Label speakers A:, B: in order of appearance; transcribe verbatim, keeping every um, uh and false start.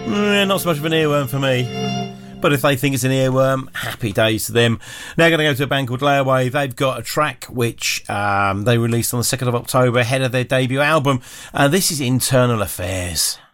A: Mm, not so much of an earworm for me. But if they think it's an earworm, happy days to them. Now going to go to a band called Layaway. They've got a track which um, they released on the second of October ahead of their debut album. Uh, this is Internal Affairs.